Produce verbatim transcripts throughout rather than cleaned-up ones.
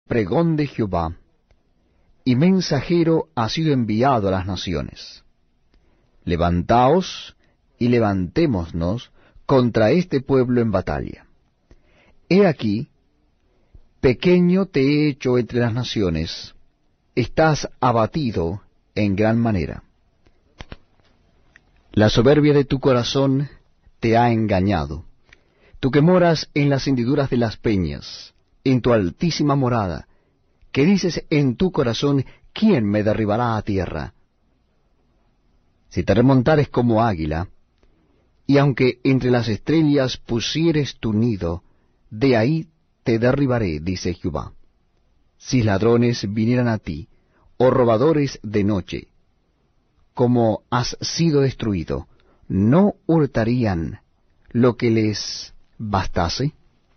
pregón de Jehová, y mensajero ha sido enviado a las naciones. Levantaos y levantémonos contra este pueblo en batalla. He aquí, pequeño te he hecho entre las naciones, estás abatido en gran manera. La soberbia de tu corazón te ha engañado, tú que moras en las hendiduras de las peñas, en tu altísima morada, que dices en tu corazón, ¿quién me derribará a tierra? Si te remontares como águila, y aunque entre las estrellas pusieres tu nido, de ahí te derribaré, dice Jehová. Si ladrones vinieran a ti, o robadores de noche, como has sido destruido, ¿no hurtarían lo que les bastase?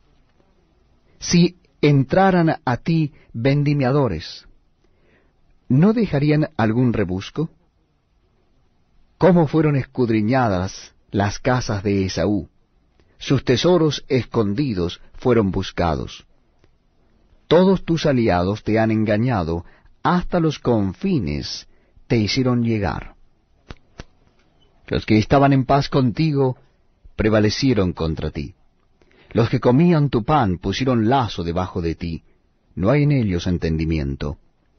Si entraran a ti vendimiadores, ¿no dejarían algún rebusco? ¿Cómo fueron escudriñadas las casas de Esaú? Sus tesoros escondidos fueron buscados. Todos tus aliados te han engañado, hasta los confines te hicieron llegar. Los que estaban en paz contigo prevalecieron contra ti. Los que comían tu pan pusieron lazo debajo de ti. No hay en ellos entendimiento.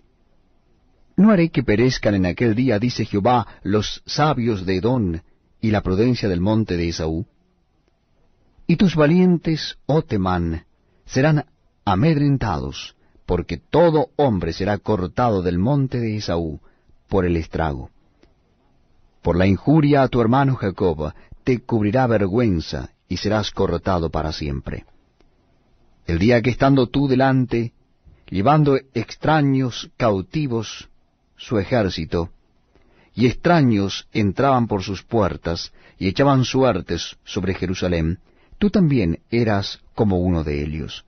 ¿No haré que perezcan en aquel día, dice Jehová, los sabios de Edom y la prudencia del monte de Esaú? Y tus valientes, oh Temán, serán amedrentados, porque todo hombre será cortado del monte de Esaú por el estrago. Por la injuria a tu hermano Jacob te cubrirá vergüenza, y serás cortado para siempre. El día que estando tú delante, llevando extraños cautivos su ejército, y extraños entraban por sus puertas, y echaban suertes sobre Jerusalén, tú también eras como uno de ellos.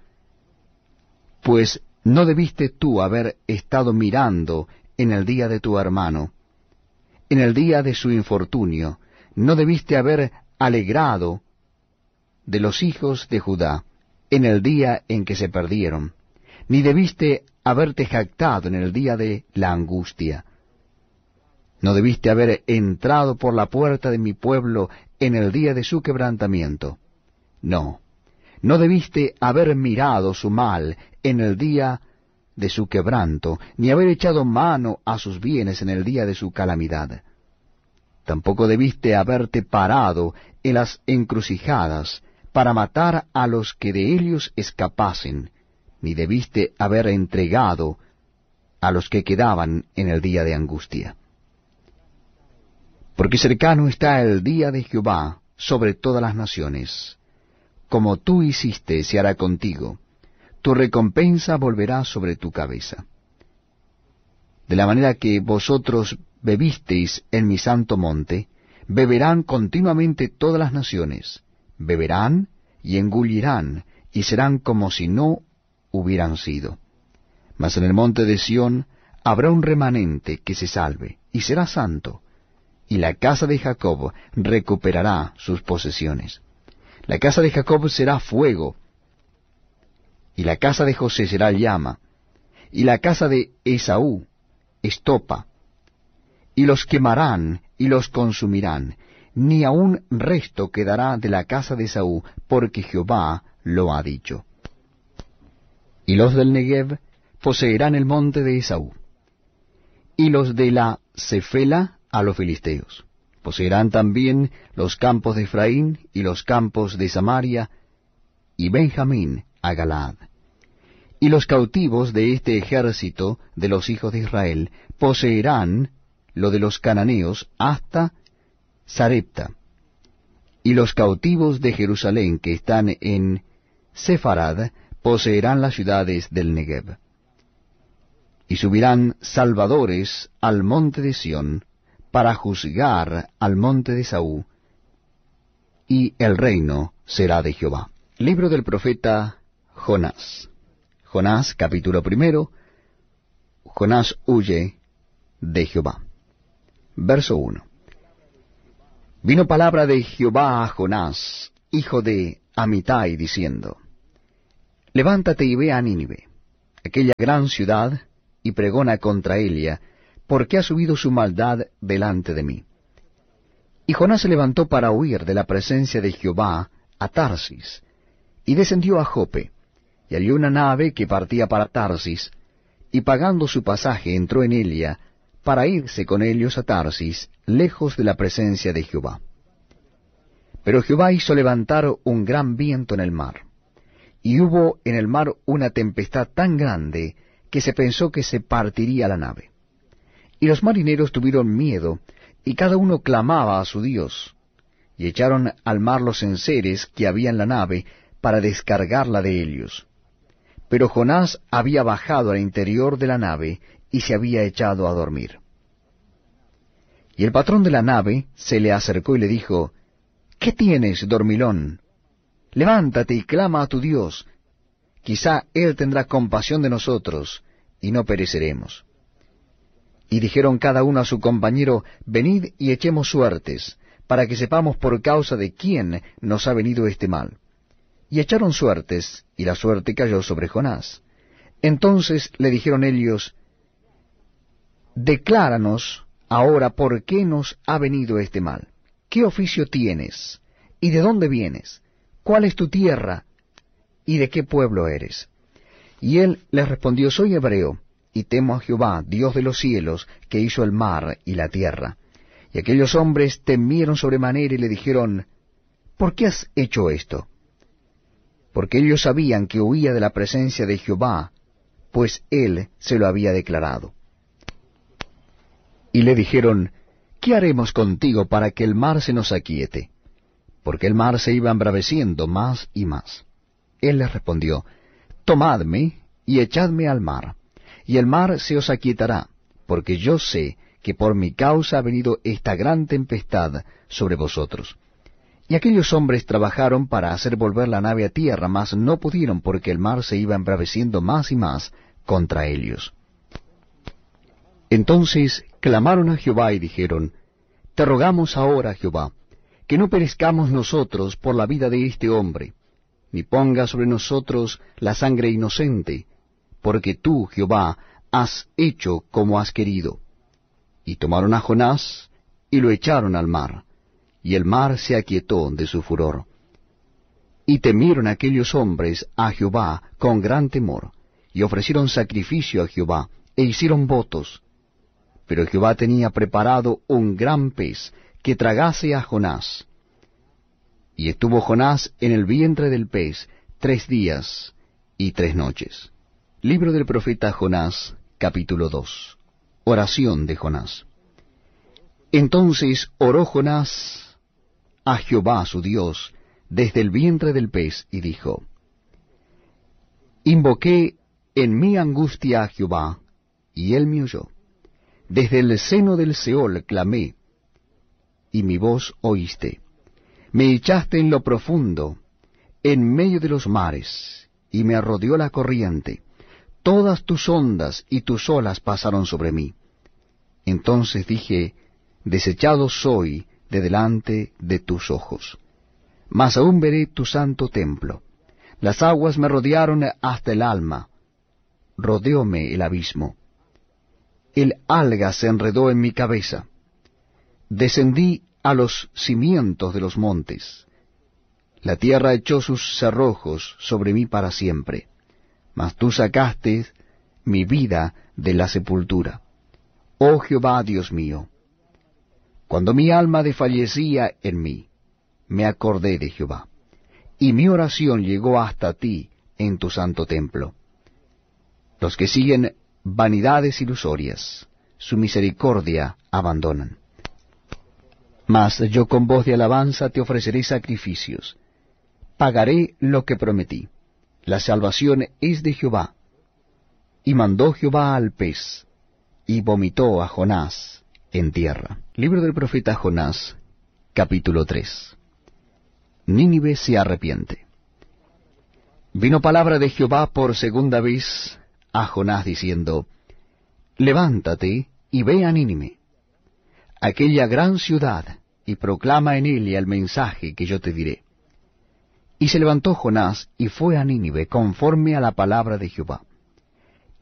Pues no debiste tú haber estado mirando en el día de tu hermano, en el día de su infortunio, no debiste haber alegrado de los hijos de Judá, en el día en que se perdieron, ni debiste haberte jactado en el día de la angustia. No debiste haber entrado por la puerta de mi pueblo en el día de su quebrantamiento. No, no debiste haber mirado su mal en el día de su quebranto, ni haber echado mano a sus bienes en el día de su calamidad. Tampoco debiste haberte parado en las encrucijadas para matar a los que de ellos escapasen, ni debiste haber entregado a los que quedaban en el día de angustia. Porque cercano está el día de Jehová sobre todas las naciones. Como tú hiciste, se hará contigo. Tu recompensa volverá sobre tu cabeza. De la manera que vosotros bebisteis en mi santo monte, beberán continuamente todas las naciones, beberán y engullirán, y serán como si no hubieran sido. Mas en el monte de Sión habrá un remanente que se salve, y será santo, y la casa de Jacob recuperará sus posesiones. La casa de Jacob será fuego, y la casa de José será llama, y la casa de Esaú estopa, y los quemarán y los consumirán, ni aun resto quedará de la casa de Esaú, porque Jehová lo ha dicho. Y los del Negev poseerán el monte de Esaú, y los de la Cefela a los filisteos. Poseerán también los campos de Efraín y los campos de Samaria, y Benjamín a Galaad. Y los cautivos de este ejército de los hijos de Israel poseerán lo de los cananeos hasta Sarepta. Y los cautivos de Jerusalén que están en Sefarad poseerán las ciudades del Negev. Y subirán salvadores al monte de Sión, para juzgar al monte de Esaú, y el reino será de Jehová. Libro del profeta Jonás. Jonás, capítulo primero. Jonás huye de Jehová. Verso uno. Vino palabra de Jehová a Jonás, hijo de Amitai, diciendo: Levántate y ve a Nínive, aquella gran ciudad, y pregona contra ella, porque ha subido su maldad delante de mí. Y Jonás se levantó para huir de la presencia de Jehová a Tarsis, y descendió a Jope, y halló una nave que partía para Tarsis, y pagando su pasaje entró en ella, para irse con ellos a Tarsis, lejos de la presencia de Jehová. Pero Jehová hizo levantar un gran viento en el mar, y hubo en el mar una tempestad tan grande que se pensó que se partiría la nave. Y los marineros tuvieron miedo, y cada uno clamaba a su Dios, y echaron al mar los enseres que había en la nave para descargarla de ellos. Pero Jonás había bajado al interior de la nave y se había echado a dormir. Y el patrón de la nave se le acercó y le dijo, ¿qué tienes, dormilón? Levántate y clama a tu Dios. Quizá Él tendrá compasión de nosotros, y no pereceremos. Y dijeron cada uno a su compañero, venid y echemos suertes, para que sepamos por causa de quién nos ha venido este mal. Y echaron suertes, y la suerte cayó sobre Jonás. Entonces le dijeron ellos, decláranos ahora por qué nos ha venido este mal. ¿Qué oficio tienes? ¿Y de dónde vienes? ¿Cuál es tu tierra? ¿Y de qué pueblo eres? Y él les respondió, soy hebreo, y temo a Jehová, Dios de los cielos, que hizo el mar y la tierra. Y aquellos hombres temieron sobremanera y le dijeron, ¿por qué has hecho esto? Porque ellos sabían que huía de la presencia de Jehová, pues él se lo había declarado. Y le dijeron, ¿qué haremos contigo para que el mar se nos aquiete? Porque el mar se iba embraveciendo más y más. Él les respondió, tomadme y echadme al mar, y el mar se os aquietará, porque yo sé que por mi causa ha venido esta gran tempestad sobre vosotros. Y aquellos hombres trabajaron para hacer volver la nave a tierra, mas no pudieron, porque el mar se iba embraveciendo más y más contra ellos. Entonces clamaron a Jehová y dijeron, te rogamos ahora, Jehová, que no perezcamos nosotros por la vida de este hombre, ni ponga sobre nosotros la sangre inocente, porque tú, Jehová, has hecho como has querido. Y tomaron a Jonás, y lo echaron al mar, y el mar se aquietó de su furor. Y temieron aquellos hombres a Jehová con gran temor, y ofrecieron sacrificio a Jehová, e hicieron votos. Pero Jehová tenía preparado un gran pez que tragase a Jonás. Y estuvo Jonás en el vientre del pez tres días y tres noches. Libro del profeta Jonás, capítulo dos. Oración de Jonás. Entonces oró Jonás a Jehová su Dios desde el vientre del pez, y dijo, invoqué en mi angustia a Jehová, y él me oyó. Desde el seno del Seol clamé, y mi voz oíste. Me echaste en lo profundo, en medio de los mares, y me rodeó la corriente. Todas tus ondas y tus olas pasaron sobre mí. Entonces dije, desechado soy de delante de tus ojos. Mas aún veré tu santo templo. Las aguas me rodearon hasta el alma. Rodeóme el abismo. El alga se enredó en mi cabeza. Descendí a los cimientos de los montes. La tierra echó sus cerrojos sobre mí para siempre. Mas tú sacaste mi vida de la sepultura. Oh Jehová, Dios mío, cuando mi alma desfallecía en mí, me acordé de Jehová, y mi oración llegó hasta ti en tu santo templo. Los que siguen vanidades ilusorias, su misericordia abandonan. Mas yo con voz de alabanza te ofreceré sacrificios. Pagaré lo que prometí. La salvación es de Jehová. Y mandó Jehová al pez, y vomitó a Jonás en tierra. Libro del profeta Jonás, capítulo tres. Nínive se arrepiente. Vino palabra de Jehová por segunda vez a Jonás diciendo, levántate y ve a Nínive, aquella gran ciudad, y proclama en ella el mensaje que yo te diré. Y se levantó Jonás y fue a Nínive conforme a la palabra de Jehová.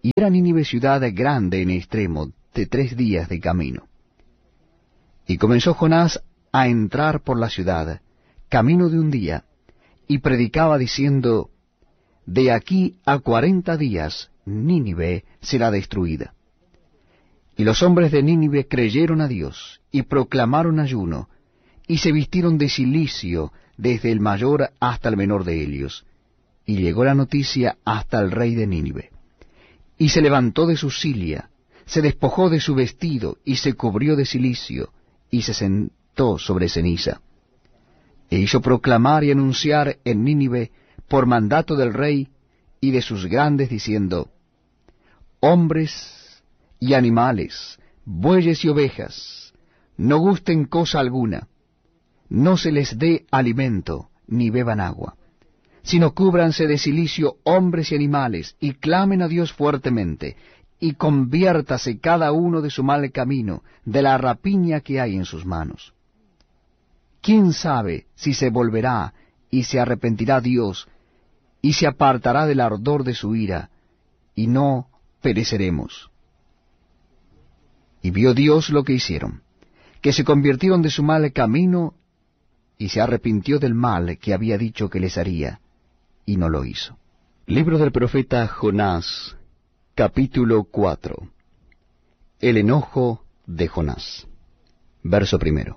y era Nínive ciudad grande en extremo, de tres días de camino. Y comenzó Jonás a entrar por la ciudad, camino de un día, y predicaba diciendo, de aquí a cuarenta días Nínive será destruida. Y los hombres de Nínive creyeron a Dios, y proclamaron ayuno, y se vistieron de cilicio desde el mayor hasta el menor de ellos. Y llegó la noticia hasta el rey de Nínive. Y se levantó de su cilia, se despojó de su vestido, y se cubrió de cilicio, y se sentó sobre ceniza. E hizo proclamar y anunciar en Nínive, por mandato del rey y de sus grandes, diciendo, hombres y animales, bueyes y ovejas, no gusten cosa alguna, no se les dé alimento, ni beban agua, sino cúbranse de cilicio hombres y animales, y clamen a Dios fuertemente, y conviértase cada uno de su mal camino, de la rapiña que hay en sus manos. ¿Quién sabe si se volverá y se arrepentirá Dios, y se apartará del ardor de su ira, y no pereceremos? Y vio Dios lo que hicieron, que se convirtieron de su mal camino, y se arrepintió del mal que había dicho que les haría, y no lo hizo. Libro del profeta Jonás, capítulo cuatro. El enojo de Jonás. Verso primero.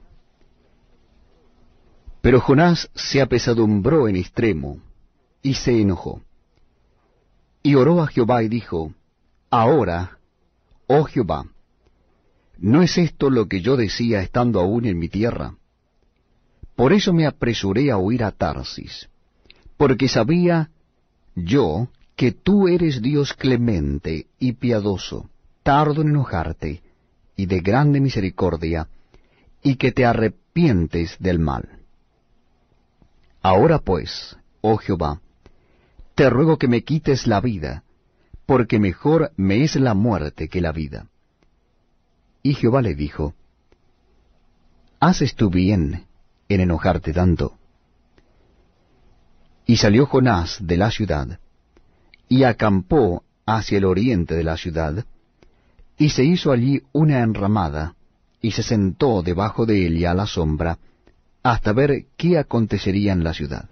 Pero Jonás se apesadumbró en extremo, y se enojó. Y oró a Jehová y dijo, ahora, oh Jehová, ¿no es esto lo que yo decía estando aún en mi tierra? Por eso me apresuré a huir a Tarsis, porque sabía yo que tú eres Dios clemente y piadoso, tardo en enojarte, y de grande misericordia, y que te arrepientes del mal. Ahora pues, oh Jehová, te ruego que me quites la vida, porque mejor me es la muerte que la vida. Y Jehová le dijo, ¿haces tú bien en enojarte tanto? Y salió Jonás de la ciudad, y acampó hacia el oriente de la ciudad, y se hizo allí una enramada, y se sentó debajo de ella a la sombra, hasta ver qué acontecería en la ciudad.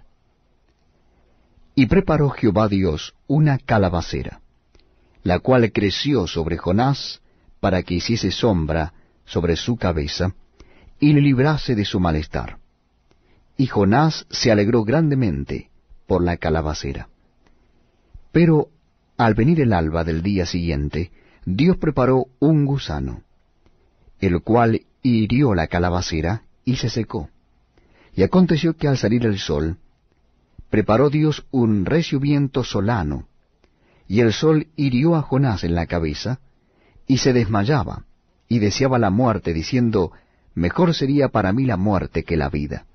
Y preparó Jehová Dios una calabacera, la cual creció sobre Jonás, para que hiciese sombra sobre su cabeza, y le librase de su malestar. Y Jonás se alegró grandemente por la calabacera. Pero al venir el alba del día siguiente, Dios preparó un gusano, el cual hirió la calabacera y se secó. Y aconteció que al salir el sol, preparó Dios un recio viento solano, y el sol hirió a Jonás en la cabeza, y se desmayaba, y deseaba la muerte, diciendo, mejor sería para mí la muerte que la vida.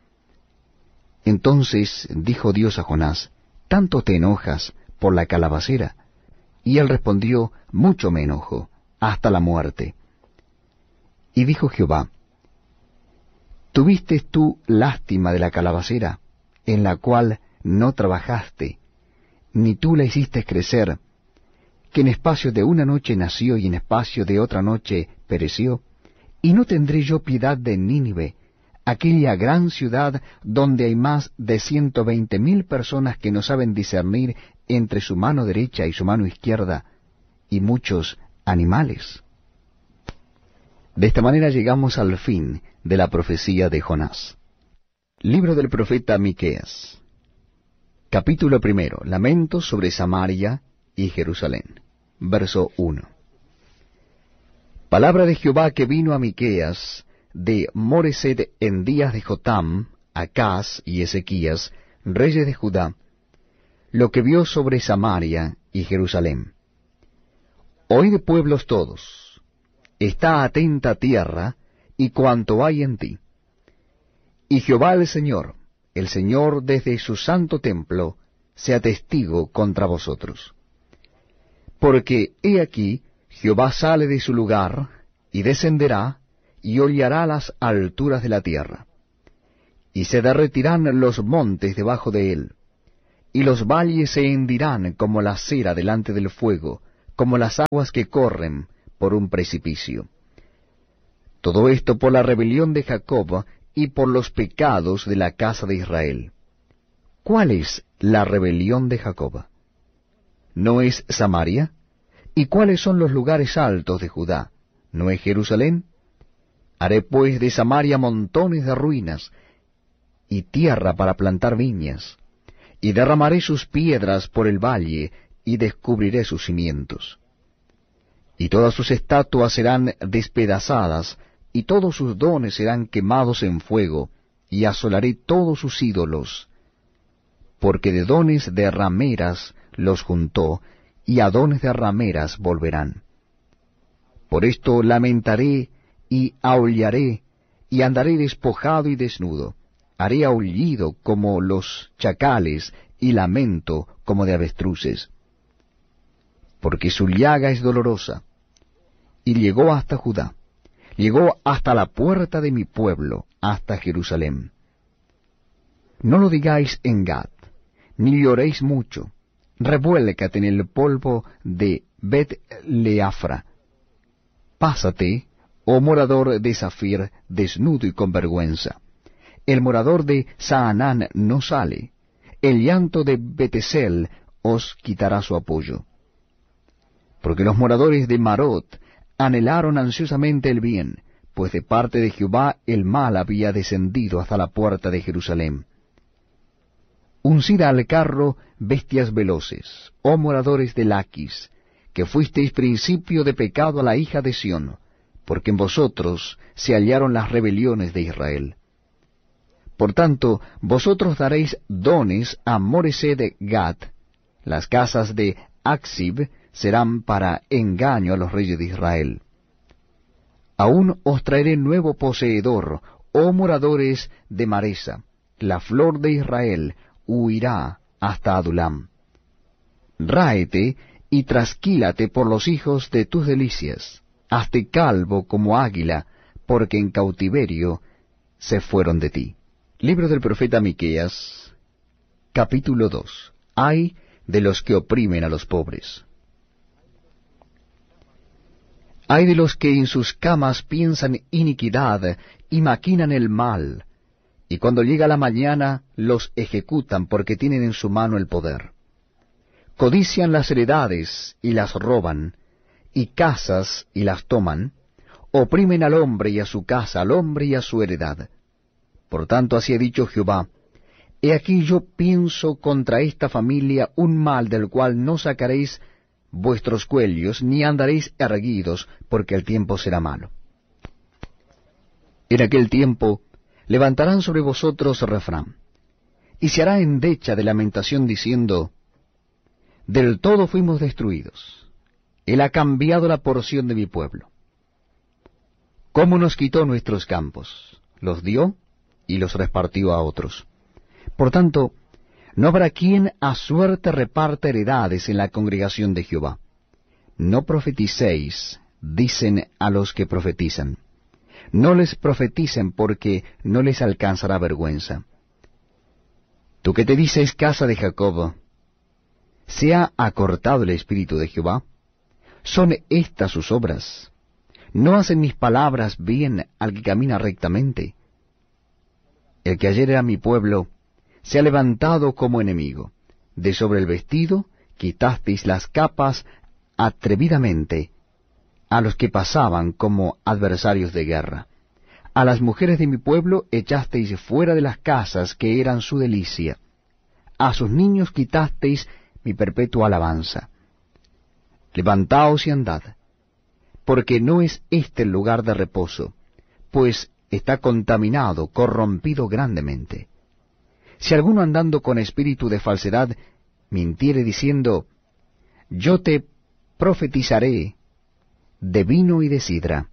Entonces dijo Dios a Jonás, ¿tanto te enojas por la calabacera? Y él respondió, mucho me enojo, hasta la muerte. Y dijo Jehová, ¿tuviste tú lástima de la calabacera, en la cual no trabajaste, ni tú la hiciste crecer, que en espacio de una noche nació y en espacio de otra noche pereció? ¿Y no tendré yo piedad de Nínive, aquella gran ciudad donde hay más de ciento veinte mil personas que no saben discernir entre su mano derecha y su mano izquierda, y muchos animales? De esta manera llegamos al fin de la profecía de Jonás. Libro del profeta Miqueas. Capítulo primero. Lamentos sobre Samaria y Jerusalén. Verso uno. Palabra de Jehová que vino a Miqueas de Moreset en días de Jotam, Acaz y Ezequías, reyes de Judá, lo que vio sobre Samaria y Jerusalén. Oíd pueblos todos, está atenta tierra y cuanto hay en ti. Y Jehová el Señor, el Señor desde su santo templo, sea testigo contra vosotros. Porque he aquí, Jehová sale de su lugar, y descenderá, y hollará las alturas de la tierra. Y se derretirán los montes debajo de él, y los valles se hendirán como la cera delante del fuego, como las aguas que corren por un precipicio. Todo esto por la rebelión de Jacob y por los pecados de la casa de Israel. ¿Cuál es la rebelión de Jacob? ¿No es Samaria? ¿Y cuáles son los lugares altos de Judá? ¿No es Jerusalén? Haré pues de Samaria montones de ruinas, y tierra para plantar viñas, y derramaré sus piedras por el valle, y descubriré sus cimientos. Y todas sus estatuas serán despedazadas, y todos sus dones serán quemados en fuego, y asolaré todos sus ídolos, porque de dones de rameras los juntó, y a dones de rameras volverán. Por esto lamentaré y aullaré, y andaré despojado y desnudo. Haré aullido como los chacales, y lamento como de avestruces. Porque su llaga es dolorosa, y llegó hasta Judá, llegó hasta la puerta de mi pueblo, hasta Jerusalén. No lo digáis en Gad, ni lloréis mucho. Revuélcate en el polvo de Bet-Leafra. Pásate, oh morador de Zafir, desnudo y con vergüenza. El morador de Saanán no sale. El llanto de Betesel os quitará su apoyo. Porque los moradores de Marot anhelaron ansiosamente el bien, pues de parte de Jehová el mal había descendido hasta la puerta de Jerusalén. Uncid al carro bestias veloces, oh moradores de Laquis, que fuisteis principio de pecado a la hija de Sión, porque en vosotros se hallaron las rebeliones de Israel. Por tanto, vosotros daréis dones a Moresé de Gad, las casas de Aksib serán para engaño a los reyes de Israel. Aún os traeré nuevo poseedor, oh moradores de Maresa, la flor de Israel huirá hasta Adulam. Ráete y trasquílate por los hijos de tus delicias, hazte calvo como águila, porque en cautiverio se fueron de ti. Libro del profeta Miqueas, capítulo dos. Ay de los que oprimen a los pobres. Ay de los que en sus camas piensan iniquidad y maquinan el mal, y cuando llega la mañana los ejecutan porque tienen en su mano el poder. Codician las heredades y las roban, y casas y las toman, oprimen al hombre y a su casa, al hombre y a su heredad. Por tanto, así ha dicho Jehová, he aquí yo pienso contra esta familia un mal del cual no sacaréis vuestros cuellos, ni andaréis erguidos, porque el tiempo será malo. En aquel tiempo levantarán sobre vosotros refrán, y se hará endecha de lamentación diciendo, del todo fuimos destruidos, él ha cambiado la porción de mi pueblo. ¿Cómo nos quitó nuestros campos? Los dio y los repartió a otros. Por tanto, no habrá quien a suerte reparta heredades en la congregación de Jehová. No profeticéis, dicen a los que profetizan. No les profeticen porque no les alcanzará vergüenza. Tú que te dices casa de Jacob, ¿se ha acortado el espíritu de Jehová? ¿Son estas sus obras? ¿No hacen mis palabras bien al que camina rectamente? El que ayer era mi pueblo, se ha levantado como enemigo. De sobre el vestido quitasteis las capas atrevidamente a los que pasaban como adversarios de guerra. A las mujeres de mi pueblo echasteis fuera de las casas que eran su delicia. A sus niños quitasteis mi perpetua alabanza. Levantaos y andad, porque no es este el lugar de reposo, pues está contaminado, corrompido grandemente. Si alguno andando con espíritu de falsedad mintiere diciendo, yo te profetizaré de vino y de sidra,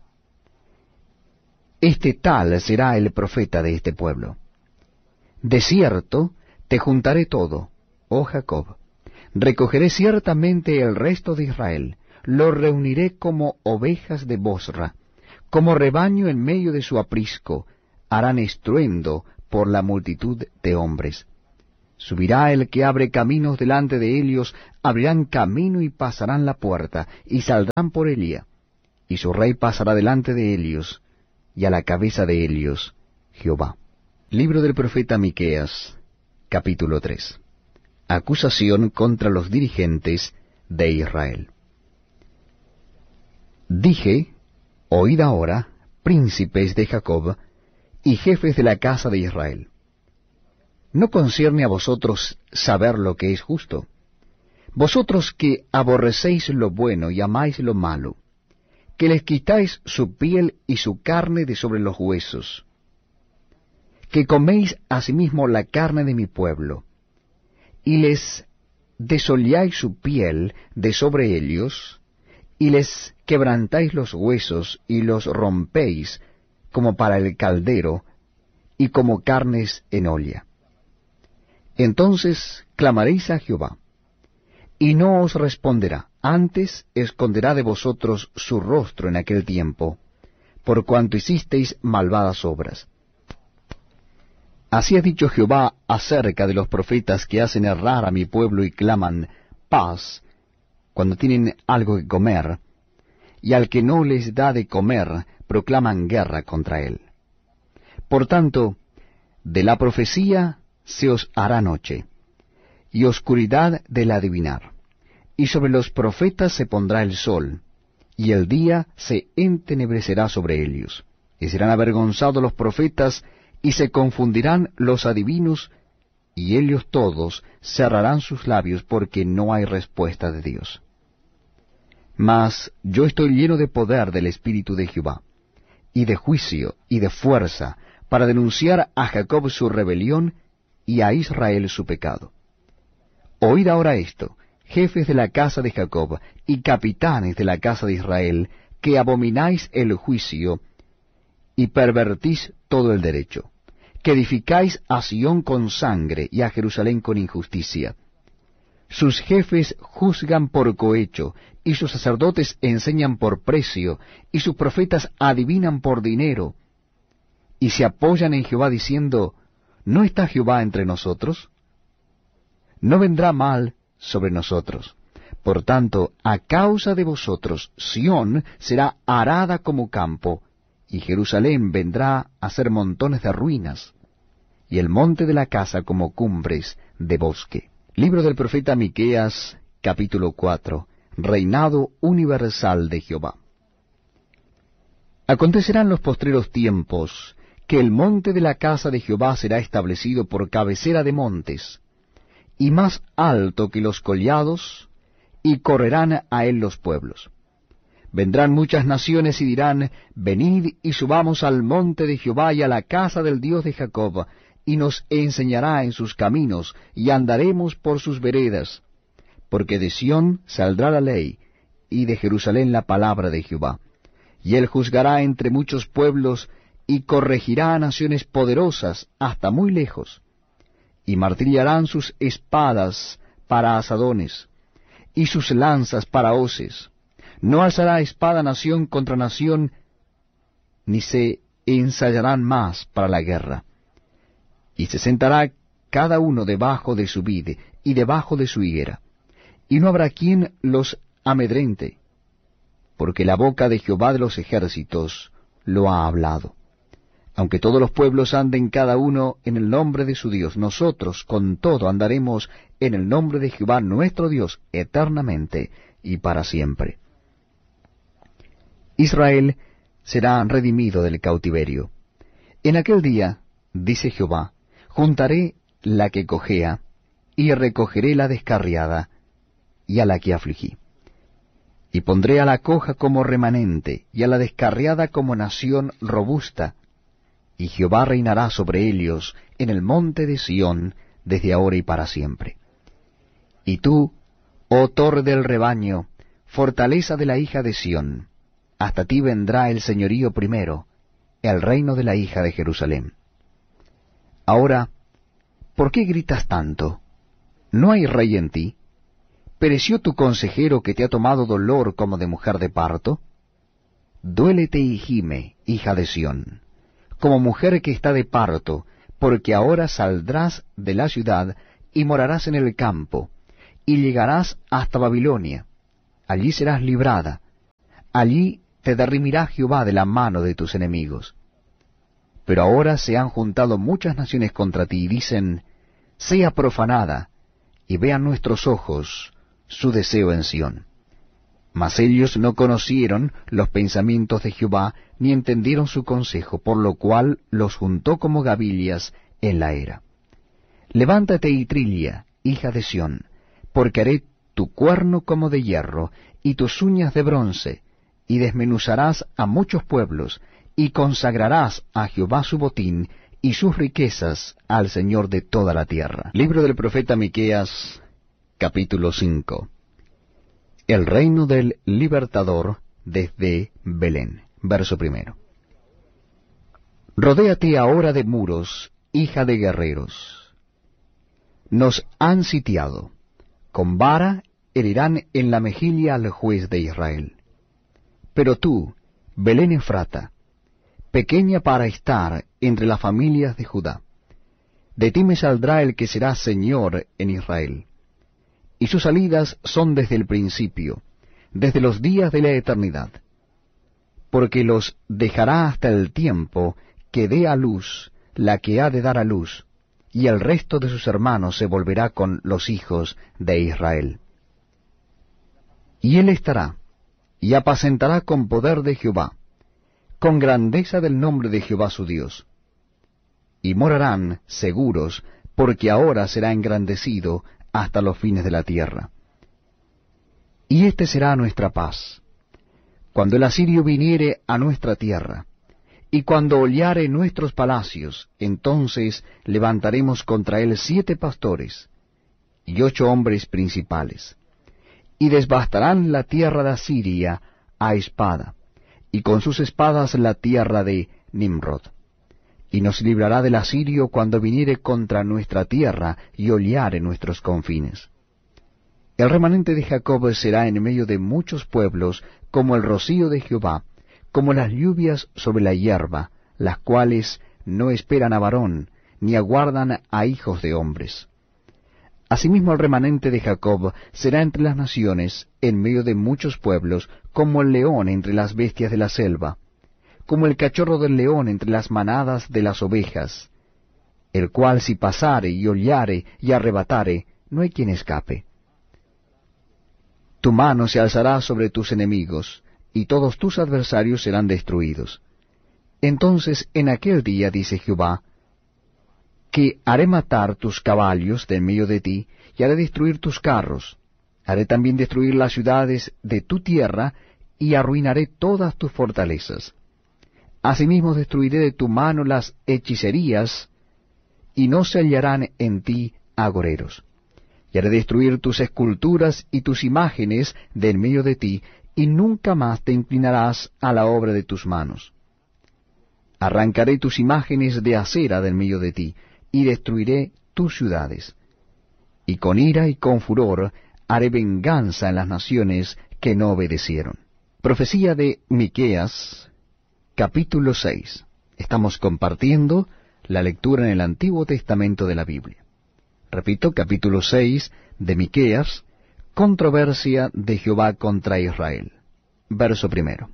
este tal será el profeta de este pueblo. De cierto te juntaré todo, oh Jacob, recogeré ciertamente el resto de Israel, lo reuniré como ovejas de Bosra, como rebaño en medio de su aprisco, harán estruendo por la multitud de hombres. Subirá el que abre caminos delante de ellos, abrirán camino y pasarán la puerta, y saldrán por ella, y su rey pasará delante de ellos, y a la cabeza de ellos, Jehová. Libro del profeta Miqueas, capítulo tres. Acusación contra los dirigentes de Israel. Dije, oíd ahora, príncipes de Jacob, y jefes de la casa de Israel. ¿No concierne a vosotros saber lo que es justo? Vosotros que aborrecéis lo bueno y amáis lo malo, que les quitáis su piel y su carne de sobre los huesos, que coméis asimismo la carne de mi pueblo, y les desolláis su piel de sobre ellos, y les quebrantáis los huesos y los rompéis como para el caldero y como carnes en olla. Entonces clamaréis a Jehová, y no os responderá, antes esconderá de vosotros su rostro en aquel tiempo, por cuanto hicisteis malvadas obras. Así ha dicho Jehová acerca de los profetas que hacen errar a mi pueblo y claman paz cuando tienen algo que comer, y al que no les da de comer proclaman guerra contra él. Por tanto, de la profecía se os hará noche, y oscuridad del adivinar, y sobre los profetas se pondrá el sol, y el día se entenebrecerá sobre ellos, y serán avergonzados los profetas, y se confundirán los adivinos, y ellos todos cerrarán sus labios, porque no hay respuesta de Dios. Mas yo estoy lleno de poder del Espíritu de Jehová, y de juicio y de fuerza, para denunciar a Jacob su rebelión, y a Israel su pecado. Oíd ahora esto, jefes de la casa de Jacob, y capitanes de la casa de Israel, que abomináis el juicio, y pervertís todo el derecho, que edificáis a Sión con sangre, y a Jerusalén con injusticia. Sus jefes juzgan por cohecho, y sus sacerdotes enseñan por precio, y sus profetas adivinan por dinero, y se apoyan en Jehová diciendo, ¿no está Jehová entre nosotros? No vendrá mal sobre nosotros. Por tanto, a causa de vosotros, Sión será arada como campo, y Jerusalén vendrá a ser montones de ruinas, y el monte de la casa como cumbres de bosque. Libro del profeta Miqueas, capítulo cuatro. Reinado universal de Jehová. Acontecerán los postreros tiempos, que el monte de la casa de Jehová será establecido por cabecera de montes, y más alto que los collados, y correrán a él los pueblos. Vendrán muchas naciones y dirán, venid y subamos al monte de Jehová y a la casa del Dios de Jacob, y nos enseñará en sus caminos, y andaremos por sus veredas. Porque de Sión saldrá la ley, y de Jerusalén la palabra de Jehová. Y él juzgará entre muchos pueblos, y corregirá a naciones poderosas hasta muy lejos, y martillarán sus espadas para asadones, y sus lanzas para hoces. No alzará espada nación contra nación, ni se ensayarán más para la guerra. Y se sentará cada uno debajo de su vid y debajo de su higuera, y no habrá quien los amedrente, porque la boca de Jehová de los ejércitos lo ha hablado. Aunque todos los pueblos anden cada uno en el nombre de su Dios, nosotros con todo andaremos en el nombre de Jehová nuestro Dios eternamente y para siempre. Israel será redimido del cautiverio. En aquel día, dice Jehová, juntaré la que cojea, y recogeré la descarriada, y a la que afligí. Y pondré a la coja como remanente, y a la descarriada como nación robusta, y Jehová reinará sobre ellos en el monte de Sión, desde ahora y para siempre. Y tú, oh torre del rebaño, fortaleza de la hija de Sión, hasta ti vendrá el señorío primero, el reino de la hija de Jerusalén. Ahora, ¿por qué gritas tanto? ¿No hay rey en ti? ¿Pereció tu consejero que te ha tomado dolor como de mujer de parto? Duélete y gime, hija de Sión, como mujer que está de parto, porque ahora saldrás de la ciudad y morarás en el campo, y llegarás hasta Babilonia. Allí serás librada. Allí te derrimirá Jehová de la mano de tus enemigos. Pero ahora se han juntado muchas naciones contra ti, y dicen, sea profanada, y vean nuestros ojos su deseo en Sión. Mas ellos no conocieron los pensamientos de Jehová, ni entendieron su consejo, por lo cual los juntó como gavillas en la era. Levántate y trilla, hija de Sión, porque haré tu cuerno como de hierro, y tus uñas de bronce, y desmenuzarás a muchos pueblos, y consagrarás a Jehová su botín, y sus riquezas al Señor de toda la tierra. Libro del profeta Miqueas, capítulo cinco. El reino del libertador desde Belén. Verso primero. Rodéate ahora de muros, hija de guerreros. Nos han sitiado. Con vara herirán en la mejilla al juez de Israel. Pero tú, Belén Efrata, pequeña para estar entre las familias de Judá, de ti me saldrá el que será Señor en Israel. Y sus salidas son desde el principio, desde los días de la eternidad. Porque los dejará hasta el tiempo que dé a luz la que ha de dar a luz, y el resto de sus hermanos se volverá con los hijos de Israel. Y él estará, y apacentará con poder de Jehová, con grandeza del nombre de Jehová su Dios. Y morarán seguros, porque ahora será engrandecido hasta los fines de la tierra. Y este será nuestra paz, cuando el asirio viniere a nuestra tierra, y cuando hollare nuestros palacios, entonces levantaremos contra él siete pastores, y ocho hombres principales, y desbastarán la tierra de Asiria a espada, y con sus espadas la tierra de Nimrod. Y nos librará del asirio cuando viniere contra nuestra tierra y hollare nuestros confines. El remanente de Jacob será en medio de muchos pueblos, como el rocío de Jehová, como las lluvias sobre la hierba, las cuales no esperan a varón, ni aguardan a hijos de hombres. Asimismo el remanente de Jacob será entre las naciones, en medio de muchos pueblos, como el león entre las bestias de la selva, como el cachorro del león entre las manadas de las ovejas, el cual si pasare y hollare y arrebatare, no hay quien escape. Tu mano se alzará sobre tus enemigos, y todos tus adversarios serán destruidos. Entonces en aquel día, dice Jehová, que haré matar tus caballos de en medio de ti, y haré destruir tus carros, haré también destruir las ciudades de tu tierra, y arruinaré todas tus fortalezas. Asimismo destruiré de tu mano las hechicerías, y no se hallarán en ti agoreros. Y haré destruir tus esculturas y tus imágenes de en medio de ti, y nunca más te inclinarás a la obra de tus manos. Arrancaré tus imágenes de acera de en medio de ti, y destruiré tus ciudades. Y con ira y con furor haré venganza en las naciones que no obedecieron. Profecía de Miqueas, capítulo seis. Estamos compartiendo la lectura en el Antiguo Testamento de la Biblia. Repito, capítulo seis de Miqueas, controversia de Jehová contra Israel. Verso primero.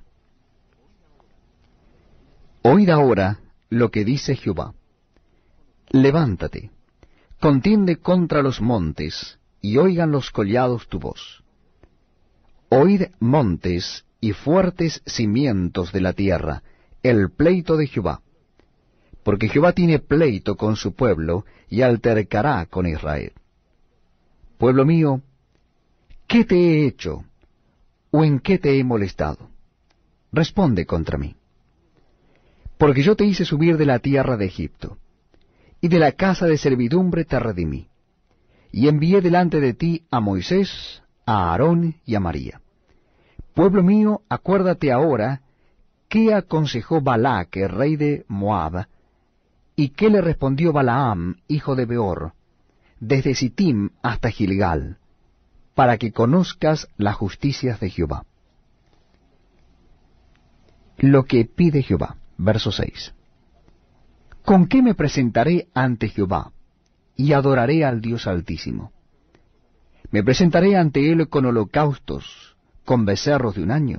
Oíd ahora lo que dice Jehová. Levántate, contiende contra los montes, y oigan los collados tu voz. Oíd montes y fuertes cimientos de la tierra, el pleito de Jehová. Porque Jehová tiene pleito con su pueblo, y altercará con Israel. Pueblo mío, ¿qué te he hecho? ¿O en qué te he molestado? Responde contra mí. Porque yo te hice subir de la tierra de Egipto, y de la casa de servidumbre te redimí, y envié delante de ti a Moisés, a Aarón y a María. Pueblo mío, acuérdate ahora qué aconsejó Balac, rey de Moab, y qué le respondió Balaam, hijo de Beor, desde Sittim hasta Gilgal, para que conozcas las justicias de Jehová. Lo que pide Jehová. Verso seis. ¿Con qué me presentaré ante Jehová? y adoraré al Dios Altísimo. Me presentaré ante él con holocaustos, con becerros de un año.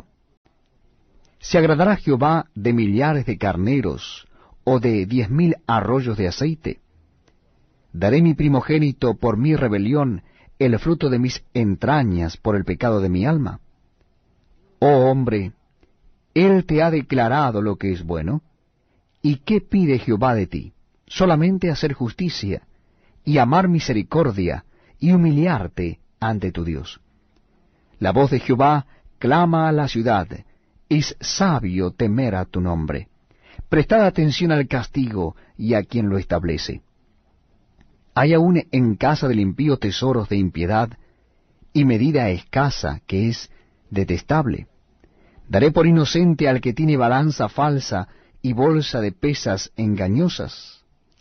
¿Se agradará Jehová de millares de carneros, o de diez mil arroyos de aceite? Daré mi primogénito por mi rebelión, el fruto de mis entrañas por el pecado de mi alma. Oh hombre, él te ha declarado lo que es bueno. ¿Y qué pide Jehová de ti? Solamente hacer justicia, y amar misericordia, y humillarte ante tu Dios. La voz de Jehová clama a la ciudad, es sabio temer a tu nombre. Prestad atención al castigo y a quien lo establece. Hay aún en casa del impío tesoros de impiedad, y medida escasa que es detestable. Daré por inocente al que tiene balanza falsa y bolsa de pesas engañosas.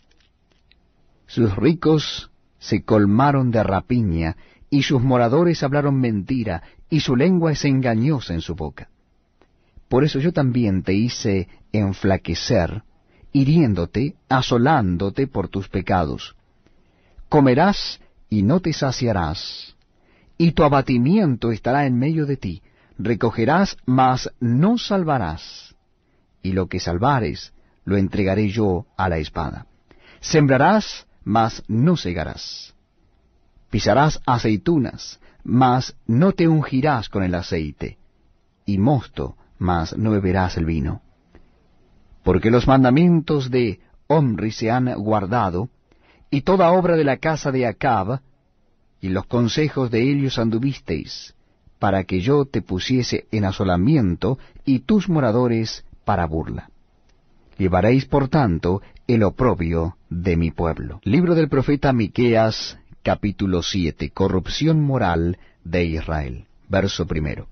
Sus ricos se colmaron de rapiña, y sus moradores hablaron mentira, y su lengua es engañosa en su boca. Por eso yo también te hice enflaquecer, hiriéndote, asolándote por tus pecados. Comerás y no te saciarás, y tu abatimiento estará en medio de ti. Recogerás, mas no salvarás, y lo que salvares lo entregaré yo a la espada. Sembrarás, mas no segarás. Pisarás aceitunas, mas no te ungirás con el aceite, y mosto, mas no beberás el vino. Porque los mandamientos de Omri se han guardado, y toda obra de la casa de Acab, y los consejos de ellos anduvisteis, para que yo te pusiese en asolamiento, y tus moradores para burla. Llevaréis, por tanto, el oprobio de mi pueblo. Libro del profeta Miqueas, capítulo siete. Corrupción moral de Israel. Verso primero.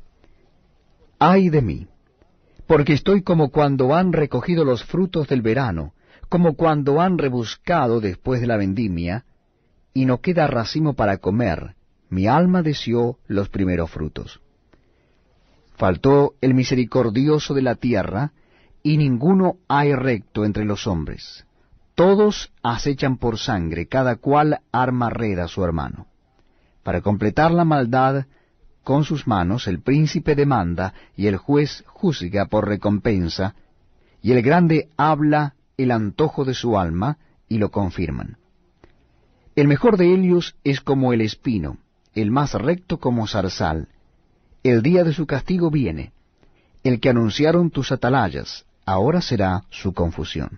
Ay de mí, porque estoy como cuando han recogido los frutos del verano, como cuando han rebuscado después de la vendimia, y no queda racimo para comer. Mi alma deseó los primeros frutos. Faltó el misericordioso de la tierra, y ninguno hay recto entre los hombres. Todos acechan por sangre, cada cual arma red a su hermano. Para completar la maldad con sus manos, el príncipe demanda, y el juez juzga por recompensa, y el grande habla el antojo de su alma, y lo confirman. El mejor de ellos es como el espino, el más recto como zarzal. El día de su castigo viene. El que anunciaron tus atalayas, ahora será su confusión.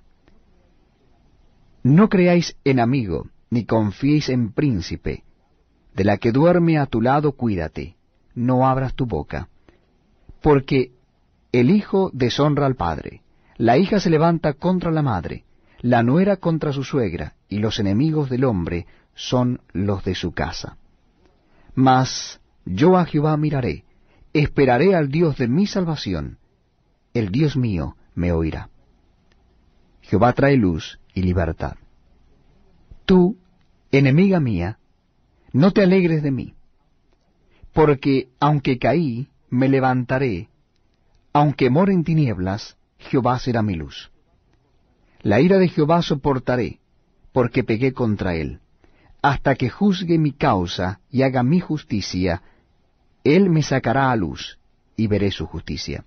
No creáis en amigo, ni confiéis en príncipe. De la que duerme a tu lado, cuídate, no abras tu boca. Porque el hijo deshonra al padre, la hija se levanta contra la madre, la nuera contra su suegra, y los enemigos del hombre son los de su casa. Mas yo a Jehová miraré, esperaré al Dios de mi salvación. El Dios mío me oirá. Jehová trae luz y libertad. Tú, enemiga mía, no te alegres de mí, porque aunque caí, me levantaré, aunque more en tinieblas, Jehová será mi luz. La ira de Jehová soportaré, porque pegué contra él. Hasta que juzgue mi causa y haga mi justicia, él me sacará a luz, y veré su justicia.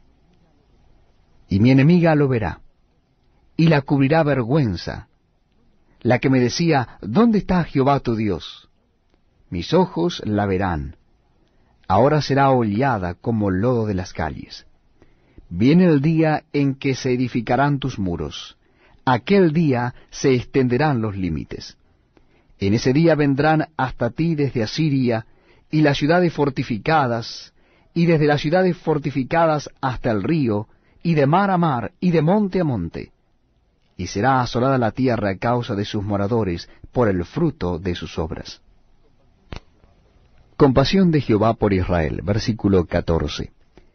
Y mi enemiga lo verá, y la cubrirá vergüenza, la que me decía, ¿dónde está Jehová tu Dios? Mis ojos la verán, ahora será hollada como lodo de las calles. Viene el día en que se edificarán tus muros, aquel día se extenderán los límites. En ese día vendrán hasta ti desde Asiria, y las ciudades fortificadas, y desde las ciudades fortificadas hasta el río, y de mar a mar, y de monte a monte. Y será asolada la tierra a causa de sus moradores, por el fruto de sus obras. Compasión de Jehová por Israel, versículo catorce.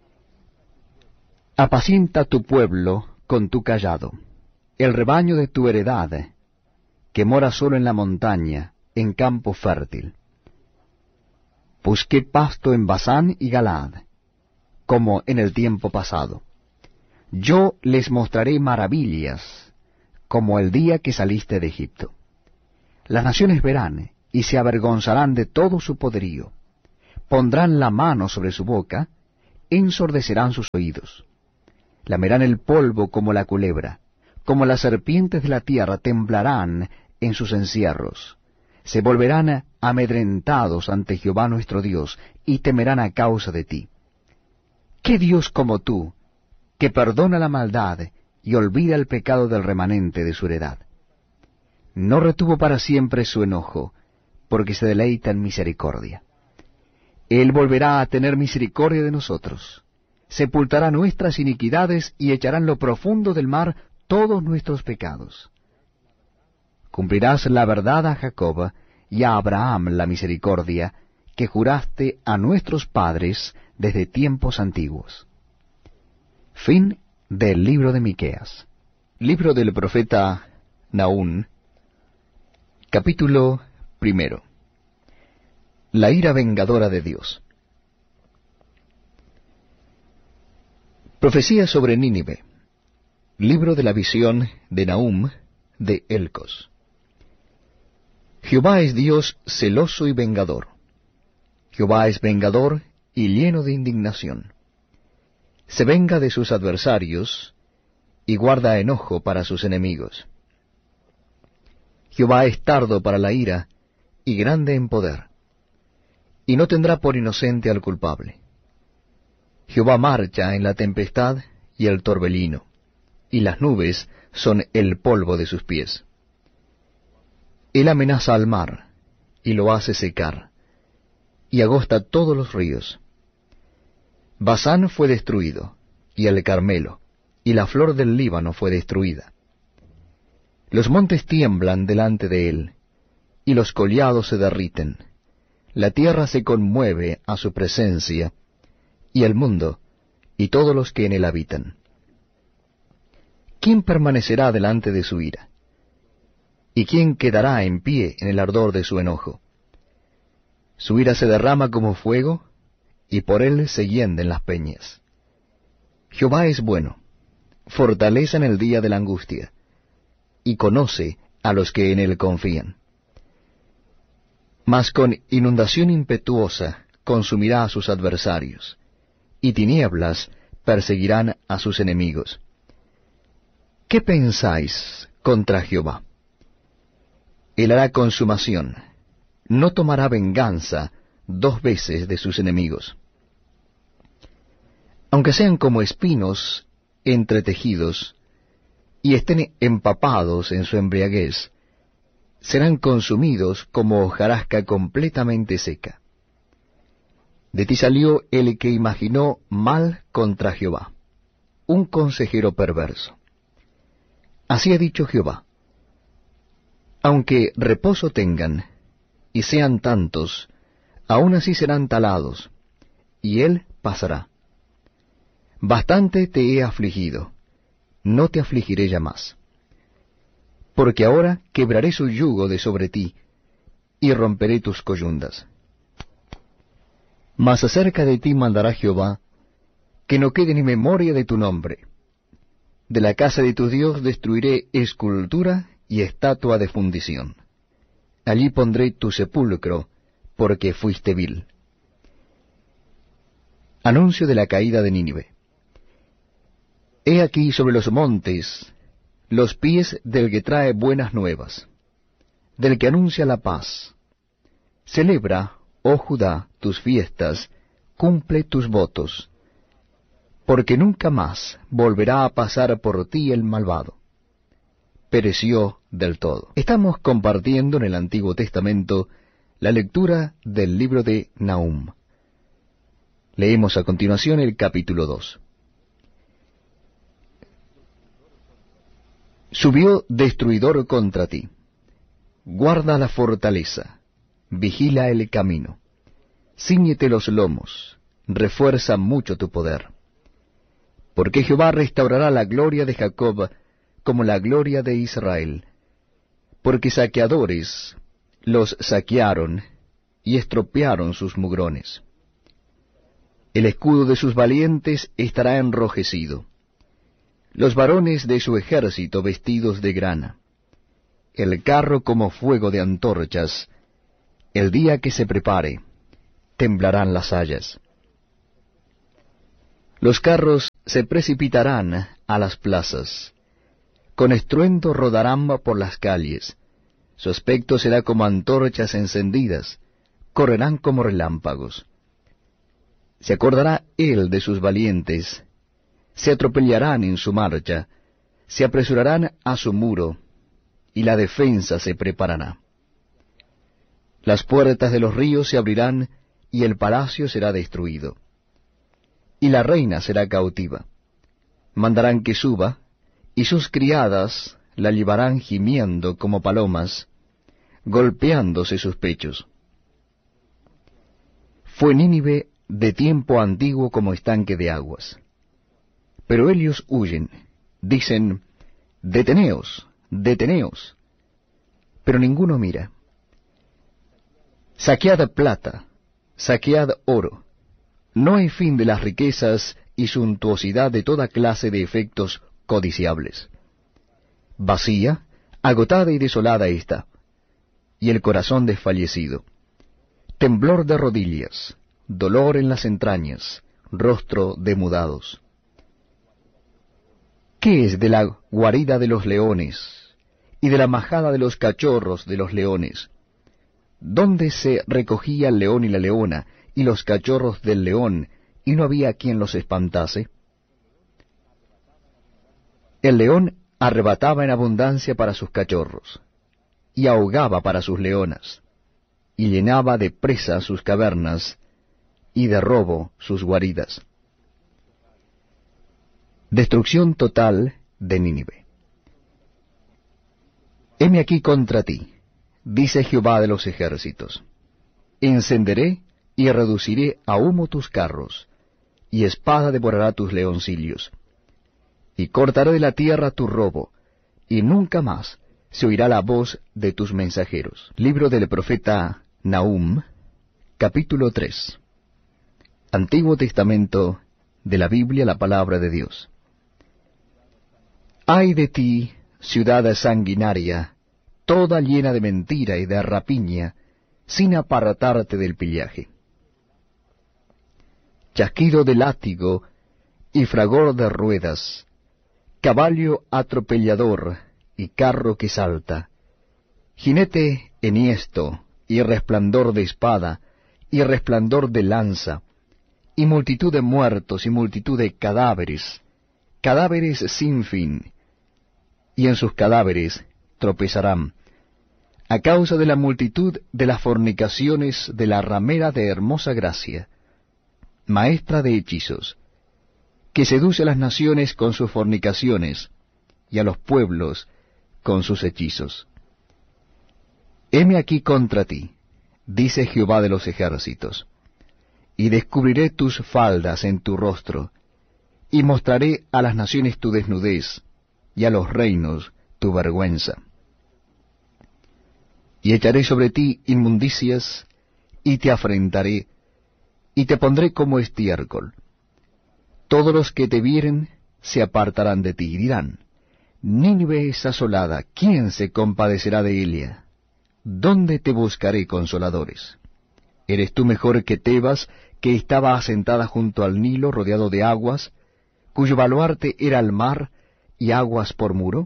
Apacienta tu pueblo con tu cayado, el rebaño de tu heredad, que mora solo en la montaña, en campo fértil. Busqué pasto en Basán y Galaad, como en el tiempo pasado. Yo les mostraré maravillas, como el día que saliste de Egipto. Las naciones verán y se avergonzarán de todo su poderío. Pondrán la mano sobre su boca, ensordecerán sus oídos. Lamerán el polvo como la culebra, como las serpientes de la tierra temblarán en sus encierros. Se volverán amedrentados ante Jehová nuestro Dios, y temerán a causa de ti. ¿Qué Dios como tú, que perdona la maldad y olvida el pecado del remanente de su heredad? No retuvo para siempre su enojo, porque se deleita en misericordia. Él volverá a tener misericordia de nosotros. Sepultará nuestras iniquidades y echará en lo profundo del mar todos nuestros pecados. Cumplirás la verdad a Jacob y a Abraham la misericordia que juraste a nuestros padres desde tiempos antiguos. Fin del libro de Miqueas. Libro del profeta Nahum, capítulo primero. La ira vengadora de Dios. Profecía sobre Nínive. Libro de la visión de Nahum de Elcos. Jehová es Dios celoso y vengador. Jehová es vengador y lleno de indignación. Se venga de sus adversarios y guarda enojo para sus enemigos. Jehová es tardo para la ira y grande en poder, y no tendrá por inocente al culpable. Jehová marcha en la tempestad y el torbellino, y las nubes son el polvo de sus pies. Él amenaza al mar, y lo hace secar, y agosta todos los ríos. Basán fue destruido, y el Carmelo, y la flor del Líbano fue destruida. Los montes tiemblan delante de él, y los collados se derriten. La tierra se conmueve a su presencia, y el mundo, y todos los que en él habitan. ¿Quién permanecerá delante de su ira? ¿Y quién quedará en pie en el ardor de su enojo? Su ira se derrama como fuego, y por él se hienden las peñas. Jehová es bueno, fortaleza en el día de la angustia, y conoce a los que en él confían. Mas con inundación impetuosa consumirá a sus adversarios, y tinieblas perseguirán a sus enemigos. ¿Qué pensáis contra Jehová? Él hará consumación, no tomará venganza dos veces de sus enemigos. Aunque sean como espinos entretejidos, y estén empapados en su embriaguez, serán consumidos como hojarasca completamente seca. De ti salió el que imaginó mal contra Jehová, un consejero perverso. Así ha dicho Jehová: aunque reposo tengan, y sean tantos, aun así serán talados, y él pasará. Bastante te he afligido, no te afligiré ya más. Porque ahora quebraré su yugo de sobre ti, y romperé tus coyundas. Mas acerca de ti mandará Jehová, que no quede ni memoria de tu nombre. De la casa de tu Dios destruiré escultura y estatua de fundición. Allí pondré tu sepulcro, porque fuiste vil. Anuncio de la caída de Nínive. He aquí sobre los montes los pies del que trae buenas nuevas, del que anuncia la paz. Celebra, oh Judá, tus fiestas, cumple tus votos, porque nunca más volverá a pasar por ti el malvado. Pereció del todo. Estamos compartiendo en el Antiguo Testamento la lectura del libro de Nahum. Leemos a continuación el capítulo dos. Subió destruidor contra ti. Guarda la fortaleza, vigila el camino. Cíñete los lomos, refuerza mucho tu poder. Porque Jehová restaurará la gloria de Jacob como la gloria de Israel. Porque saqueadores los saquearon y estropearon sus mugrones. El escudo de sus valientes estará enrojecido, los varones de su ejército vestidos de grana. el carro como fuego de antorchas. El día que se prepare, temblarán las hayas. Los carros se precipitarán a las plazas, con estruendo rodarán por las calles. Su aspecto será como antorchas encendidas, correrán como relámpagos. Se acordará él de sus valientes, se atropellarán en su marcha, se apresurarán a su muro, y la defensa se preparará. Las puertas de los ríos se abrirán, y el palacio será destruido. Y la reina será cautiva. Mandarán que suba, y sus criadas la llevarán gimiendo como palomas, golpeándose sus pechos. Fue Nínive de tiempo antiguo como estanque de aguas. Pero ellos huyen, dicen, deteneos, deteneos. Pero ninguno mira. Saquead plata, saquead oro. No hay fin de las riquezas y suntuosidad de toda clase de efectos codiciables. Vacía, agotada y desolada está, y el corazón desfallecido. Temblor de rodillas, dolor en las entrañas, rostro de mudados. ¿Qué es de la guarida de los leones y de la majada de los cachorros de los leones? ¿Dónde se recogía el león y la leona y los cachorros del león, y no había quien los espantase? El león arrebataba en abundancia para sus cachorros, y ahogaba para sus leonas, y llenaba de presa sus cavernas, y de robo sus guaridas. Destrucción total de Nínive. Heme aquí contra ti, dice Jehová de los ejércitos. Encenderé y reduciré a humo tus carros, y espada devorará tus leoncillos. Y cortaré de la tierra tu robo, y nunca más se oirá la voz de tus mensajeros. Libro del profeta Nahum, capítulo tres. Antiguo Testamento de la Biblia, la palabra de Dios. Ay de ti, ciudad sanguinaria, toda llena de mentira y de rapiña, sin apartarte del pillaje. Chasquido de látigo y fragor de ruedas, caballo atropellador y carro que salta, jinete enhiesto y resplandor de espada y resplandor de lanza, y multitud de muertos y multitud de cadáveres, cadáveres sin fin, y en sus cadáveres tropezarán, a causa de la multitud de las fornicaciones de la ramera de hermosa gracia, maestra de hechizos, que seduce a las naciones con sus fornicaciones, y a los pueblos con sus hechizos. Heme aquí contra ti, dice Jehová de los ejércitos, y descubriré tus faldas en tu rostro, y mostraré a las naciones tu desnudez, y a los reinos tu vergüenza. Y echaré sobre ti inmundicias, y te afrentaré, y te pondré como estiércol. Todos los que te vieren se apartarán de ti, y dirán, Nínive es asolada, ¿quién se compadecerá de ella? ¿Dónde te buscaré consoladores? ¿Eres tú mejor que Tebas, que estaba asentada junto al Nilo, rodeado de aguas, cuyo baluarte era el mar y aguas por muro?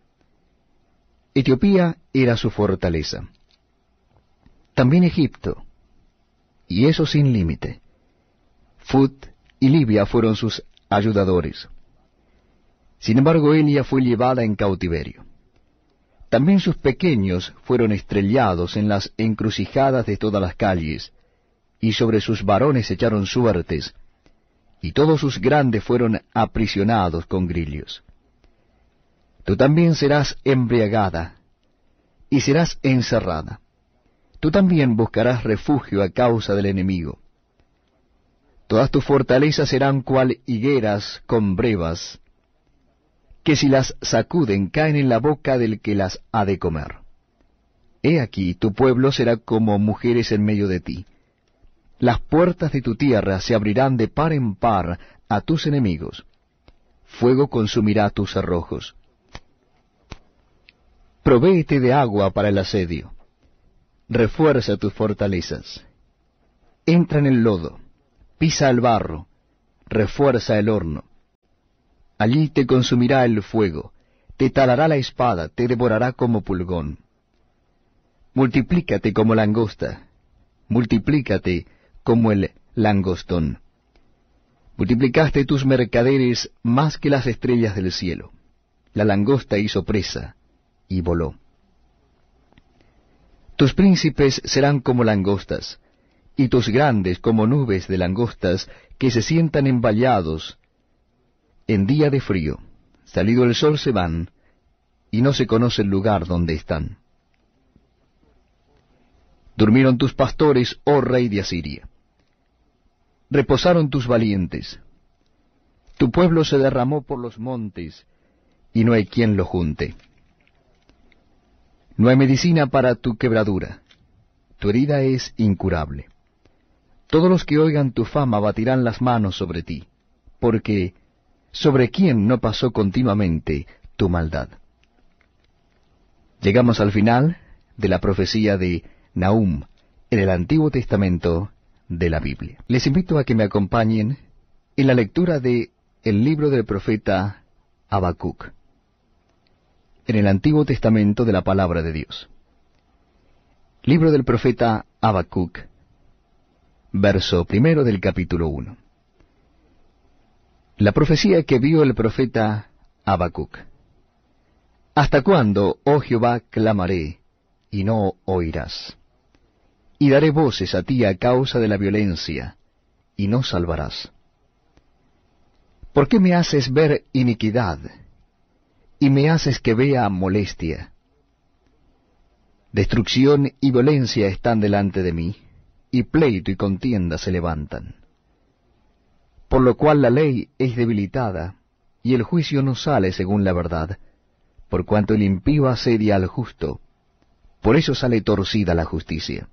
Etiopía era su fortaleza. También Egipto, y eso sin límite. Fut y Libia fueron sus ayudadores. Sin embargo, Elia fue llevada en cautiverio. También sus pequeños fueron estrellados en las encrucijadas de todas las calles, y sobre sus varones echaron suertes, y todos sus grandes fueron aprisionados con grillos. Tú también serás embriagada, y serás encerrada. Tú también buscarás refugio a causa del enemigo. Todas tus fortalezas serán cual higueras con brevas, que si las sacuden caen en la boca del que las ha de comer. He aquí, tu pueblo será como mujeres en medio de ti. Las puertas de tu tierra se abrirán de par en par a tus enemigos. Fuego consumirá tus cerrojos. provéete de agua para el asedio, refuerza tus fortalezas. Entra en el lodo, pisa el barro, refuerza el horno. Allí te consumirá el fuego, te talará la espada, te devorará como pulgón. Multiplícate como langosta, multiplícate como el langostón. Multiplicaste tus mercaderes más que las estrellas del cielo. La langosta hizo presa y voló. Tus príncipes serán como langostas, y tus grandes como nubes de langostas que se sientan envallados en día de frío. Salido el sol se van, y no se conoce el lugar donde están. Durmieron tus pastores, oh rey de Asiria. Reposaron tus valientes. Tu pueblo se derramó por los montes, y no hay quien lo junte. No hay medicina para tu quebradura, tu herida es incurable. Todos los que oigan tu fama batirán las manos sobre ti, porque ¿sobre quién no pasó continuamente tu maldad? Llegamos al final de la profecía de Nahum en el Antiguo Testamento de la Biblia. Les invito a que me acompañen en la lectura de el libro del profeta Habacuc, en el Antiguo Testamento de la Palabra de Dios. Libro del profeta Habacuc, verso primero del capítulo uno. La profecía que vio el profeta Habacuc. ¿Hasta cuándo, oh Jehová, clamaré, y no oirás? Y daré voces a ti a causa de la violencia, y no salvarás. ¿Por qué me haces ver iniquidad, y me haces que vea molestia? Destrucción y violencia están delante de mí, y pleito y contienda se levantan. Por lo cual la ley es debilitada, y el juicio no sale según la verdad, por cuanto el impío asedia al justo, por eso sale torcida la justicia.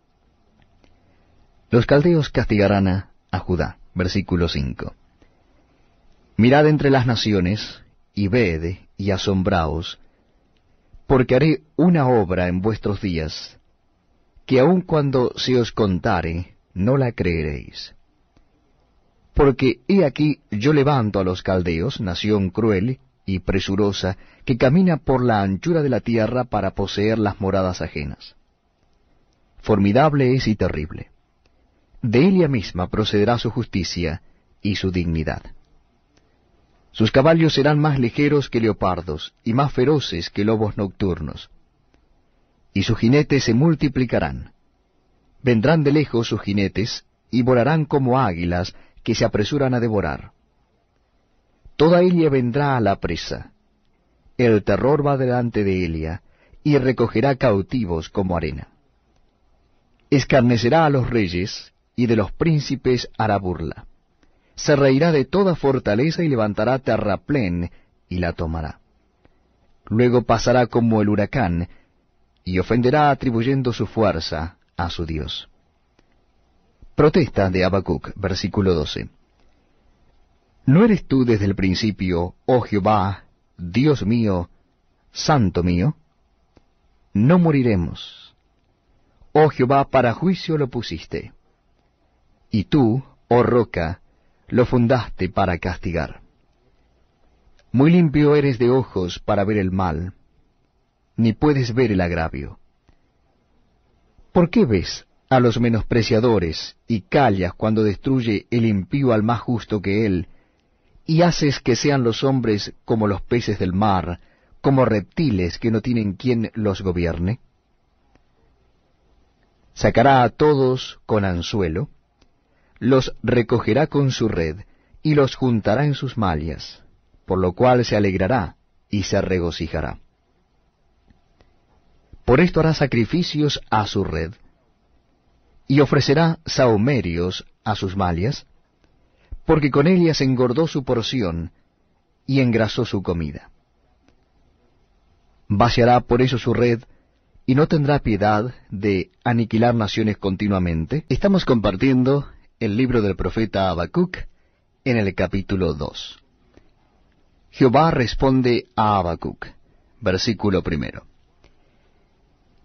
Los caldeos castigarán a, a Judá. Versículo cinco. Mirad entre las naciones, y ved, y asombraos, porque haré una obra en vuestros días, que aun cuando se os contare, no la creeréis. Porque he aquí yo levanto a los caldeos, nación cruel y presurosa, que camina por la anchura de la tierra para poseer las moradas ajenas. Formidable es y terrible. De ella misma procederá su justicia y su dignidad. Sus caballos serán más ligeros que leopardos, y más feroces que lobos nocturnos. Y sus jinetes se multiplicarán. Vendrán de lejos sus jinetes, y volarán como águilas que se apresuran a devorar. Toda Elia vendrá a la presa. El terror va delante de Elia, y recogerá cautivos como arena. Escarnecerá a los reyes, y de los príncipes hará burla. Se reirá de toda fortaleza y levantará terraplén, y la tomará. Luego pasará como el huracán, y ofenderá atribuyendo su fuerza a su Dios. Protesta de Habacuc, versículo doce. ¿No eres tú desde el principio, oh Jehová, Dios mío, santo mío? No moriremos. Oh Jehová, para juicio lo pusiste. Y tú, oh roca, lo fundaste para castigar. Muy limpio eres de ojos para ver el mal, ni puedes ver el agravio. ¿Por qué ves a los menospreciadores y callas cuando destruye el impío al más justo que él, y haces que sean los hombres como los peces del mar, como reptiles que no tienen quien los gobierne? Sacará a todos con anzuelo, los recogerá con su red, y los juntará en sus mallas, por lo cual se alegrará y se regocijará. Por esto hará sacrificios a su red, y ofrecerá sahumerios a sus mallas, porque con ellas engordó su porción, y engrasó su comida. Vaciará por eso su red, y no tendrá piedad de aniquilar naciones continuamente. Estamos compartiendo el libro del profeta Habacuc en el capítulo dos. Jehová responde a Habacuc, versículo primero.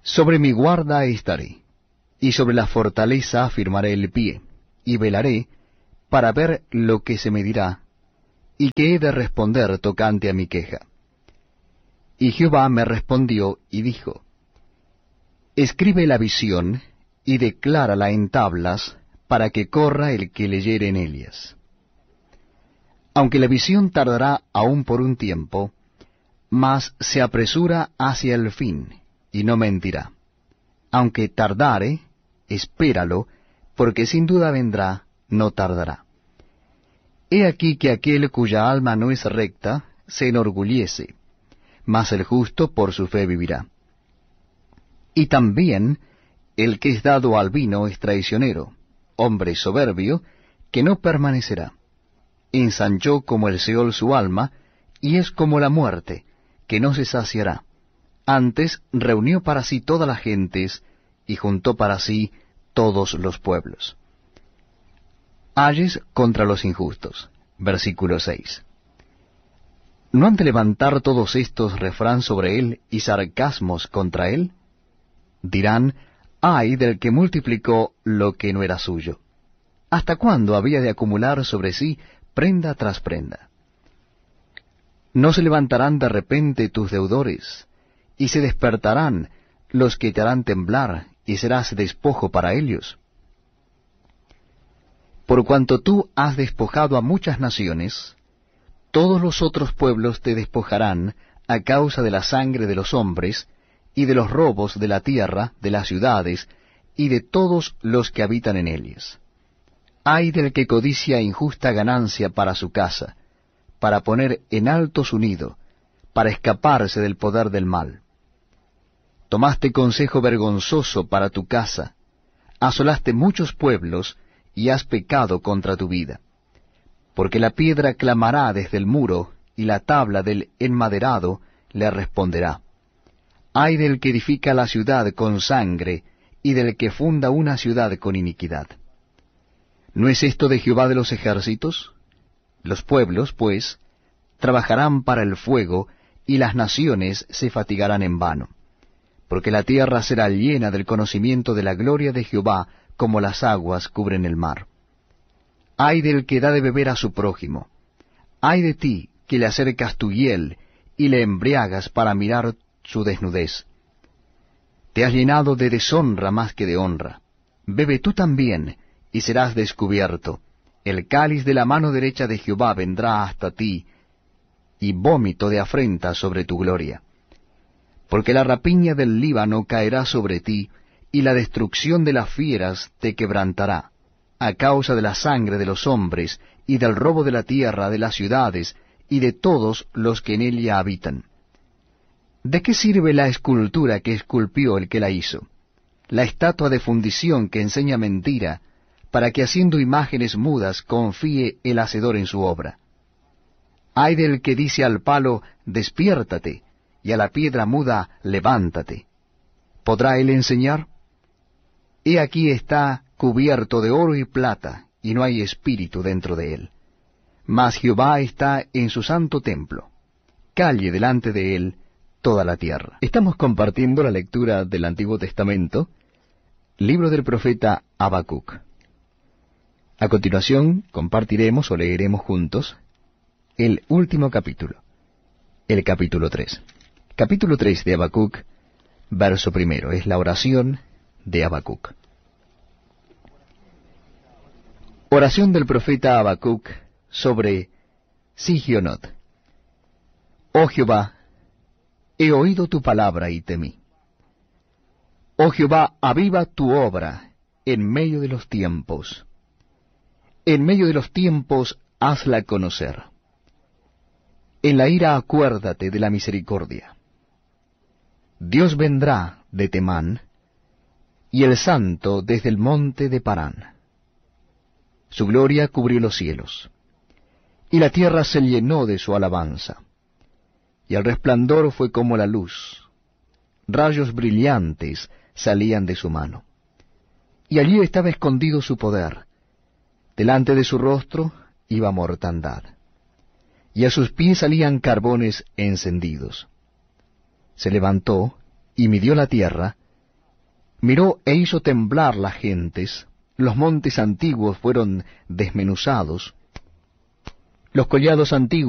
Sobre mi guarda estaré, y sobre la fortaleza afirmaré el pie, y velaré para ver lo que se me dirá, y que he de responder tocante a mi queja. Y Jehová me respondió y dijo, escribe la visión, y declárala en tablas, para que corra el que leyere en ellas. Aunque la visión tardará aún por un tiempo, mas se apresura hacia el fin, y no mentirá. Aunque tardare, espéralo, porque sin duda vendrá, no tardará. He aquí que aquel cuya alma no es recta, se enorgullece, mas el justo por su fe vivirá. Y también el que es dado al vino es traicionero, hombre soberbio, que no permanecerá. Ensanchó como el Seol su alma, y es como la muerte, que no se saciará. Antes reunió para sí todas las gentes, y juntó para sí todos los pueblos. Ayes contra los injustos. Versículo seis. ¿No han de levantar todos estos refrán sobre él y sarcasmos contra él? Dirán, ay del que multiplicó lo que no era suyo. ¿Hasta cuándo había de acumular sobre sí prenda tras prenda? ¿No se levantarán de repente tus deudores, y se despertarán los que te harán temblar, y serás despojo para ellos? Por cuanto tú has despojado a muchas naciones, todos los otros pueblos te despojarán a causa de la sangre de los hombres, y de los robos de la tierra, de las ciudades, y de todos los que habitan en ellas. Ay del que codicia injusta ganancia para su casa, para poner en alto su nido, para escaparse del poder del mal. Tomaste consejo vergonzoso para tu casa, asolaste muchos pueblos, y has pecado contra tu vida. Porque la piedra clamará desde el muro, y la tabla del enmaderado le responderá. Ay del que edifica la ciudad con sangre, y del que funda una ciudad con iniquidad. ¿No es esto de Jehová de los ejércitos? Los pueblos, pues, trabajarán para el fuego, y las naciones se fatigarán en vano. Porque la tierra será llena del conocimiento de la gloria de Jehová, como las aguas cubren el mar. Ay del que da de beber a su prójimo. Ay de ti, que le acercas tu hiel, y le embriagas para mirar su desnudez. Te has llenado de deshonra más que de honra. Bebe tú también, y serás descubierto. El cáliz de la mano derecha de Jehová vendrá hasta ti, y vómito de afrenta sobre tu gloria. Porque la rapiña del Líbano caerá sobre ti, y la destrucción de las fieras te quebrantará, a causa de la sangre de los hombres, y del robo de la tierra, de las ciudades, y de todos los que en ella habitan. ¿De qué sirve la escultura que esculpió el que la hizo? La estatua de fundición que enseña mentira, para que haciendo imágenes mudas confíe el hacedor en su obra. Ay del que dice al palo, despiértate, y a la piedra muda, levántate. ¿Podrá él enseñar? He aquí está cubierto de oro y plata, y no hay espíritu dentro de él. Mas Jehová está en su santo templo. Calle delante de él toda la tierra. Estamos compartiendo la lectura del Antiguo Testamento, libro del profeta Habacuc. A continuación compartiremos o leeremos juntos el último capítulo, el capítulo tres. Capítulo tres de Habacuc, verso primero, es la oración de Habacuc. Oración del profeta Habacuc sobre Sigionot. Oh Jehová, he oído tu palabra y temí. Oh Jehová, aviva tu obra en medio de los tiempos. En medio de los tiempos hazla conocer. En la ira acuérdate de la misericordia. Dios vendrá de Temán, y el santo desde el monte de Parán. Su gloria cubrió los cielos, y la tierra se llenó de su alabanza. Y el resplandor fue como la luz, rayos brillantes salían de su mano. Y allí estaba escondido su poder, delante de su rostro iba mortandad, y a sus pies salían carbones encendidos. Se levantó y midió la tierra, Miró e hizo temblar las gentes, los montes antiguos fueron desmenuzados, los collados antiguos